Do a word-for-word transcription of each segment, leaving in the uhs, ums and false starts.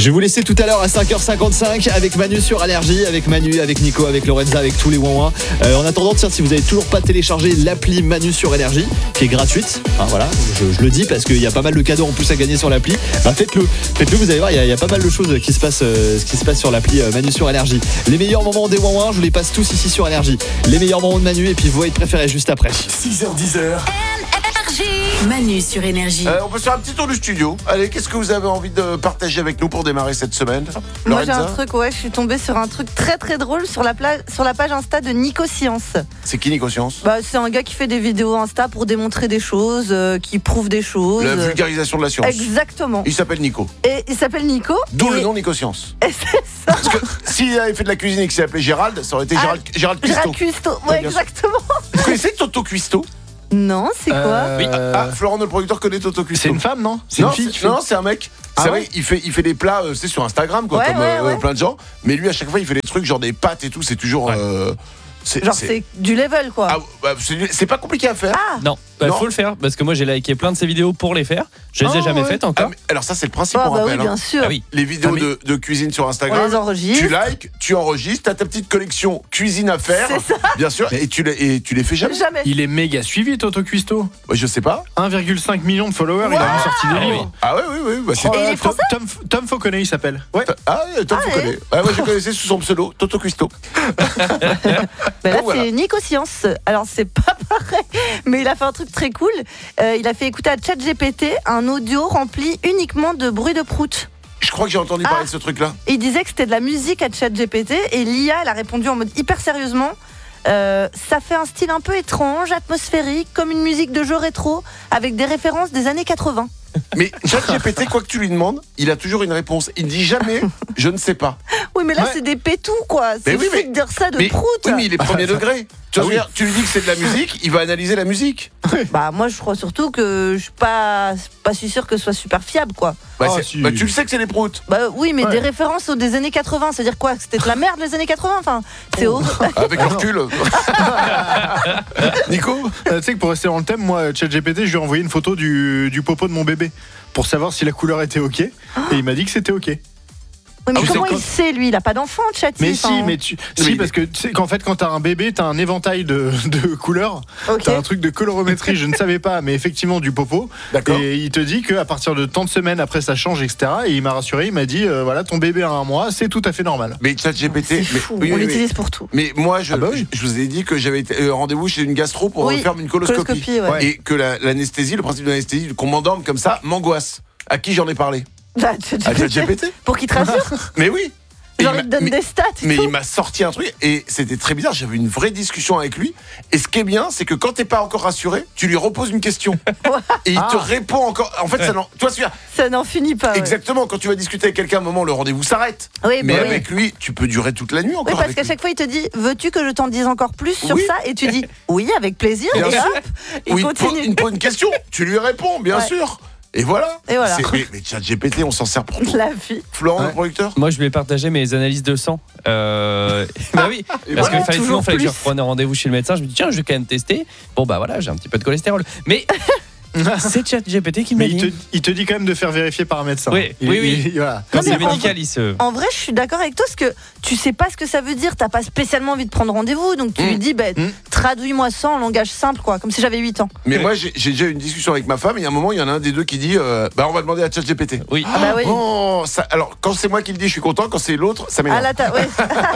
Je vais vous laisser tout à l'heure à cinq heures cinquante-cinq avec Manu sur Allergie, avec Manu, avec Nico, avec Lorenza, avec tous les ouin-ouin. Euh, en attendant, tiens, si vous avez toujours pas téléchargé l'appli Manu sur Allergie, qui est gratuite, hein, voilà, je, je le dis parce qu'il y a pas mal de cadeaux en plus à gagner sur l'appli. Bah, faites-le, faites-le, vous allez voir, il y, a, il y a pas mal de choses qui se passent, euh, qui se passent sur l'appli euh, Manu sur Allergie. Les meilleurs moments des ouin-ouin, je vous les passe tous ici sur Allergie. Les meilleurs moments de Manu et puis vos hits préférés juste après. six heures dix. Manu sur Énergie. Euh, on peut faire un petit tour du studio. Allez, qu'est-ce que vous avez envie de partager avec nous pour démarrer cette semaine? Moi j'ai Lorenza? un truc, ouais, je suis tombée sur un truc très très drôle sur la, pla- sur la page Insta de Nico Science. C'est qui Nico Science? Bah, c'est un gars qui fait des vidéos Insta pour démontrer des choses, euh, qui prouve des choses. La vulgarisation de la science. Exactement. Il s'appelle Nico. Et il s'appelle Nico. D'où et... le nom Nico Science. Et c'est ça. Parce que s'il avait fait de la cuisine et qu'il s'appelait Gérald, ça aurait été Ah, Gérald, Gérald Cuisto. Gérald Cuisto, ouais, Ouais, bien sûr. exactement. Vous connaissez Toto Cuisto? Non, c'est quoi? Euh, Oui. Ah, Florent, notre producteur, connaît Toto Cuisto. C'est une femme, non? C'est Non, une fille c'est- qui fait... non, c'est un mec. Ah c'est ouais vrai, il fait, il fait des plats, euh, c'est sur Instagram, quoi, Ouais, comme ouais, euh, ouais. plein de gens. Mais lui, à chaque fois, il fait des trucs genre des pâtes et tout. C'est toujours. Ouais. euh, c'est, Genre c'est du level quoi. Ah, bah, c'est, c'est pas compliqué à faire. Ah, Non, il Non. faut le faire parce que moi j'ai liké plein de ces vidéos pour les faire. Je les ai Ah, jamais ouais. faites Ah, encore. mais alors ça, c'est le principe, Ah, on bah oui, rappelle. bien hein. sûr. Ah oui. Les vidéos Ah, mais- de, de cuisine sur On Instagram. les enregistre. Tu likes, tu enregistres, t'as ta petite collection cuisine à faire, C'est ça. bien sûr, et tu les, et tu les fais jamais. Jamais. Il est méga suivi, Toto Cuisto. Ouais, je sais pas. un virgule cinq million de followers, il a même sorti des Ah oui. livres. Ah ouais, oui, oui. Bah, c'est... Oh, Et il est Tom, français Tom, Tom Fauconnet, il s'appelle. Ouais. Ah oui, Tom, Ah, vous ouais. connaissez. Ah, moi, je connaissais sous son pseudo, Toto Cuisto. Bah là, Donc, voilà. c'est Nico Science. Alors, c'est pas pareil, mais il a fait un truc très cool. Euh, il a fait écouter à ChatGPT un audio rempli uniquement de bruit de prout. Je crois que j'ai entendu Ah. parler de ce truc-là. Et il disait que c'était de la musique à ChatGPT et l'I A, elle a répondu en mode hyper sérieusement. Euh, ça fait un style un peu étrange, atmosphérique, comme une musique de jeu rétro, avec des références des années quatre-vingts. Mais ChatGPT, quoi que tu lui demandes, il a toujours une réponse. Il dit jamais « je ne sais pas Oui, mais là, Ouais. c'est des pétous, quoi. C'est Mais oui, fou mais- de dire ça ». De mais, prout. oui, mais il est premier degré. Tu, vois, Ah oui. tu lui dis que c'est de la musique, il va analyser la musique. Bah, moi, je crois surtout que je suis pas, pas si sûre que ce soit super fiable, quoi. Bah, Oh, c'est- si. bah, tu le sais que c'est des proutes. Bah oui, mais Ouais. des références aux des années quatre-vingts, c'est-à-dire quoi? C'était de la merde les années quatre-vingts, enfin, c'est horrible. Avec le recul. Nico Euh, tu sais que pour rester dans le thème, moi, ChatGPT, je lui ai envoyé une photo du, du popo de mon bébé pour savoir si la couleur était ok. Et il m'a dit que c'était ok. Oui, mais Ah oui, comment c'est il sait, lui? Il a pas d'enfant, Chatty. Mais enfin. si, mais tu, mais si il- parce que tu sais qu'en fait, quand t'as un bébé, t'as un éventail de, de couleurs. Ok. T'as un truc de colorométrie, je ne savais pas, mais effectivement du popo. D'accord. Et il te dit qu'à partir de tant de semaines après, ça change, et cetera. Et il m'a rassuré, il m'a dit, euh, voilà, ton bébé a un mois, c'est tout à fait normal. Mais ChatGPT. C'est mais- fou, oui, on oui, oui. l'utilise pour tout. Mais moi, je, Ah bah oui. je, je vous ai dit que j'avais été euh, rendez-vous chez une gastro pour Oui, faire une coloscopie. coloscopie, ouais. Et que la- l'anesthésie, le principe de l'anesthésie, qu'on m'endorme comme ça, m'angoisse. À qui j'en ai parlé? Bah, À ChatGPT. Pour qu'il te rassure, Mais oui. Et genre il il te m'a- donne mais- des stats et Mais tout. il m'a sorti un truc et c'était très bizarre. J'avais une vraie discussion avec lui. Et ce qui est bien, c'est que quand t'es pas encore rassuré, tu lui reposes une question et il te Ah. répond encore. En fait, ça n'en- toi, c'est Ça n'en finit pas. ouais. exactement. Quand tu vas discuter avec quelqu'un, à un moment, le rendez-vous s'arrête. Oui, Mais bah oui. avec lui, tu peux durer toute la nuit Oui, encore. parce avec qu'à lui. chaque fois, il te dit veux-tu que je t'en dise encore plus sur Oui. ça? Et tu dis oui, avec plaisir. Bien et sûr. hop, il Ou il te pose- continue. il te pose une question, tu lui réponds, bien Ouais. sûr. Et voilà. Et voilà. C'est- Mais, mais ChatGPT, on s'en sert pour tout. La vie. Florent, Ouais. le producteur. Moi je lui ai partagé mes analyses de sang. Euh... bah oui, Et parce voilà. que fallait, toujours sinon, fallait que je plus. reprenne un rendez-vous chez le médecin. Je me dis tiens, je vais quand même tester. Bon bah voilà, j'ai un petit peu de cholestérol. Mais c'est ChatGPT qui m'a Mais il te, dit. il te dit quand même de faire vérifier par un médecin. Oui, Il- oui, oui. il- voilà. Quand Non, c'est mais en médical, il se. En vrai, je suis d'accord avec toi parce que tu sais pas ce que ça veut dire. T'as pas spécialement envie de prendre rendez-vous, donc tu Mm. lui dis bah, Mm. traduis-moi ça en langage simple, quoi, comme si j'avais huit ans. Mais moi, j'ai j'ai déjà eu une discussion avec ma femme et à un moment, il y en a un des deux qui dit euh, bah, on va demander à ChatGPT. Oui. Ah bah oui. Oh, ça, alors, quand c'est moi qui le dis, je suis content. Quand c'est l'autre, ça Ah m'énerve. là, t'as. Ouais.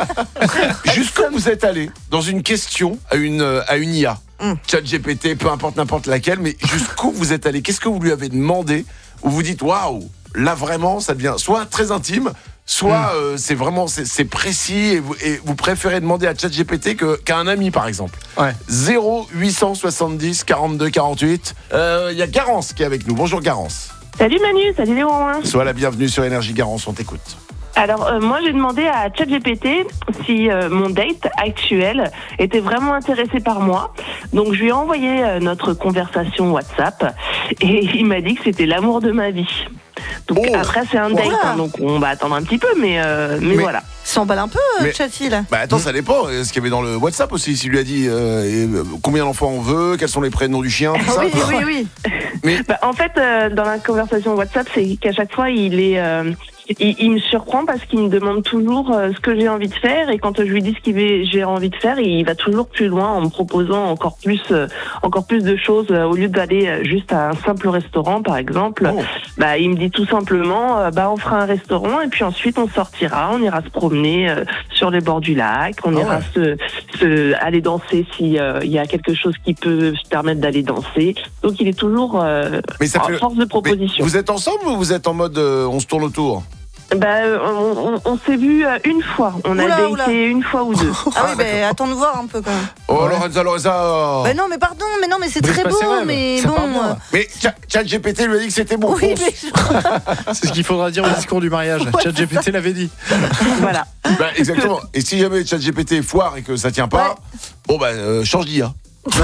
Jusqu'où vous êtes allé dans une question à une, euh, à une I A, Mm. ChatGPT, peu importe n'importe laquelle, mais jusqu'où vous êtes allé? Qu'est-ce que vous lui avez demandé? Où vous dites waouh, là vraiment, ça devient soit très intime, soit euh, c'est vraiment c'est, c'est précis et vous, et vous préférez demander à ChatGPT que, qu'à un ami par exemple. Ouais. zéro huit cent soixante-dix quarante-deux quarante-huit. Il y a Garance qui est avec nous. Bonjour Garance. Salut Manu, salut les ouin-ouin. Sois la bienvenue sur Énergie Garance, on t'écoute. Alors euh, moi j'ai demandé à ChatGPT si euh, mon date actuel était vraiment intéressé par moi. Donc je lui ai envoyé euh, notre conversation WhatsApp et il m'a dit que c'était l'amour de ma vie. Donc Oh. après c'est un date, Voilà. hein, donc on va attendre un petit peu, mais, euh, mais, Mais- voilà. S'emballe un peu, Mais- Chatty, là. Bah attends, ça dépend. euh, Ce qu'il y avait dans le WhatsApp aussi, s'il lui a dit euh, et, euh, combien d'enfants on veut, quels sont les prénoms du chien, tout ça. Oui, oui, oui. Bah, en fait, euh, dans la conversation WhatsApp, c'est qu'à chaque fois il est, euh, il, il me surprend parce qu'il me demande toujours euh, ce que j'ai envie de faire, et quand je lui dis ce que j'ai envie de faire, il va toujours plus loin en me proposant encore plus, euh, encore plus de choses. Euh, au lieu d'aller euh, juste à un simple restaurant, par exemple, Oh. bah, il me dit tout simplement, euh, bah, on fera un restaurant et puis ensuite on sortira, on ira se promener euh, sur les bords du lac, on Ah ira ouais. se, se aller danser si euh, il y a quelque chose qui peut se permettre d'aller danser. Donc il est toujours euh, Mais ça en fait. force de Mais proposition. vous êtes ensemble ou vous êtes en mode euh, on se tourne autour? Bah, euh, on, on, on s'est vu euh, une fois. On a Oula, daté oula. une fois ou deux. Ah oui, ben attends de voir un peu quand même. Oh, Ouais. Lorenza, Lorenza. Ben non, mais pardon, mais non, mais c'est Brise très pas beau, ses rêves. mais Ça bon. part bien, là. Mais Tcha- ChatGPT lui a dit que c'était bon. Oui, fonce. mais je- C'est ce qu'il faudra dire au discours du mariage. ChatGPT l'avait dit. Voilà. Bah, exactement. Et si jamais ChatGPT foire et que ça tient pas, bon bah euh, change d'I A.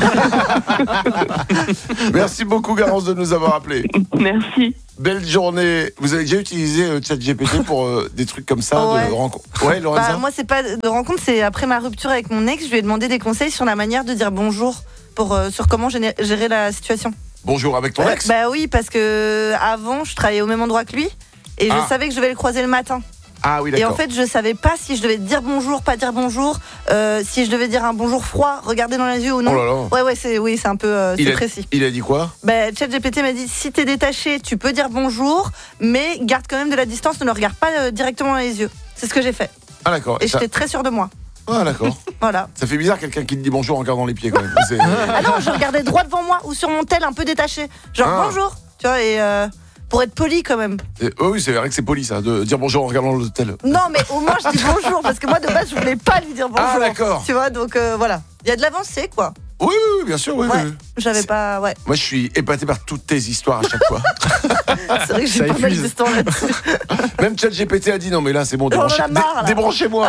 Merci beaucoup Garance de nous avoir appelés. Merci. Belle journée. Vous avez déjà utilisé euh, ChatGPT pour euh, des trucs comme ça Ouais. de rencontre? Ouais, Lorenza. Bah, moi, c'est pas de rencontre, c'est après ma rupture avec mon ex, je lui ai demandé des conseils sur la manière de dire bonjour, pour, euh, sur comment géné- gérer la situation. Bonjour avec ton ex. Bah oui, parce que avant, je travaillais au même endroit que lui, et Ah. je savais que je devais le croiser le matin. Ah oui, Et en d'accord. fait, je savais pas si je devais dire bonjour, pas dire bonjour, euh, si je devais dire un bonjour froid, regarder dans les yeux ou non. Oh là là. Ouais, ouais, c'est oui, c'est un peu euh, Il c'est a, précis. il a dit quoi? Bah, ChatGPT m'a dit si t'es détaché, tu peux dire bonjour, mais garde quand même de la distance, ne le regarde pas euh, directement dans les yeux. C'est ce que j'ai fait. Ah d'accord. Et ça... j'étais très sûre de moi. Ah d'accord. Voilà. Ça fait bizarre quelqu'un qui te dit bonjour en regardant les pieds quand même. C'est- Ah non, je regardais droit devant moi ou sur mon tel un peu détaché. Genre Ah. bonjour, tu vois, et euh, pour être poli quand même. Et- oh oui, c'est vrai que c'est poli ça, de dire bonjour en regardant l'hôtel. Non, mais au moins je dis bonjour parce que moi de base je voulais pas lui dire bonjour. Ah d'accord. Tu vois, donc euh, voilà. Il y a de l'avancée quoi. Oui, oui, oui, bien sûr, oui, Ouais. oui. J'avais C'est- pas. Ouais, Moi je suis épaté par toutes tes histoires à chaque fois. c'est vrai que j'ai Ça pas mal épuise. d'histoires là-dessus. Même ChatGPT a dit non mais là c'est bon, J'en ai débranchez- marre, là. dé- débranchez-moi.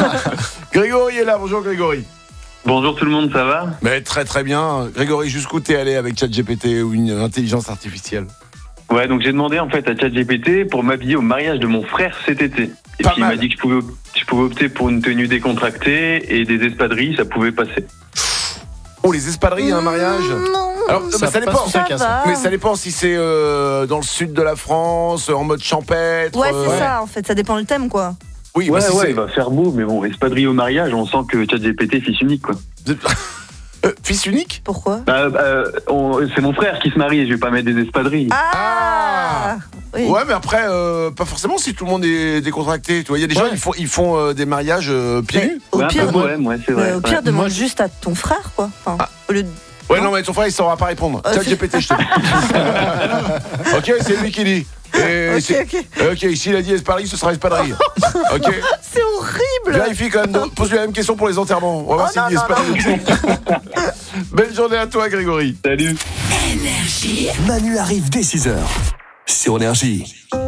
Grégory est là, bonjour Grégory. Bonjour tout le monde, ça va? Mais très très bien. Grégory, jusqu'où t'es allé avec ChatGPT ou une intelligence artificielle? Ouais, donc j'ai demandé en fait à ChatGPT pour m'habiller au mariage de mon frère cet été. Et Pas puis il mal. m'a dit que je pouvais, je pouvais opter pour une tenue décontractée et des espadrilles, ça pouvait passer. Oh, les espadrilles à un mariage? Non. Alors, Ça bah, ça passe dépend. ou ça Ça casse. va. Mais ça dépend si c'est euh, dans le sud de la France, en mode champêtre. Ouais, c'est euh, ça en fait, ça dépend le thème quoi. Oui, Ouais, bah, si ouais, c'est- il va faire beau, mais bon, espadrilles au mariage, on sent que ChatGPT est fils unique, quoi. Euh, fils unique? Pourquoi Bah, bah, on- c'est mon frère qui se marie, je vais pas mettre des espadrilles. Ah, oui. Ouais, mais après, euh, pas forcément si tout le monde est décontracté. Tu vois, il y a des gens, Ouais. ils font, ils font euh, des mariages euh, pieds Mais nus. au Ouais, un pire, peu bohème, ouais, c'est vrai. euh, au pire ouais. demande Moi, je- juste à ton frère quoi. Enfin, Ah. au lieu de... Ouais, non, mais ton frère, il saura pas répondre. Euh, ChatGPT, je te dis. Ok, c'est lui qui dit. Et Ok, c'est- ok. ok, ici, il a dit espadrille, ce sera espadrille. Ok. C'est horrible. Vérifie quand même. Pose-lui la même question pour les enterrements. On va voir Oh, s'il non, dit non, espadrille. Belle journée à toi, Grégory. Salut. Énergie. Manu arrive dès six heures sur Énergie.